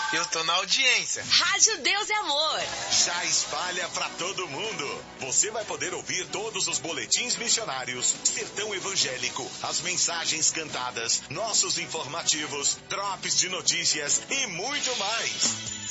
Eu tô na audiência. Rádio Deus e Amor. Já espalha pra todo mundo. Você vai poder ouvir todos os boletins missionários, Sertão Evangélico, as mensagens cantadas, nossos informativos, drops de notícias e muito mais.